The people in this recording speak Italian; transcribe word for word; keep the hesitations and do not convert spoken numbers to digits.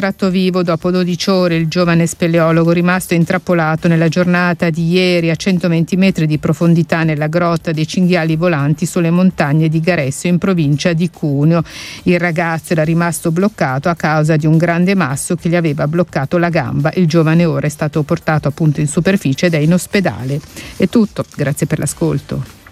estratto vivo dopo dodici ore il giovane speleologo rimasto intrappolato nella giornata di ieri a centoventi metri di profondità nella grotta dei cinghiali volanti sulle montagne di Garesso in provincia di Cuneo. Il ragazzo era rimasto bloccato a causa di un grande masso che gli aveva bloccato la gamba. Il giovane ora è stato portato appunto in superficie ed è in ospedale. È tutto, grazie per l'ascolto.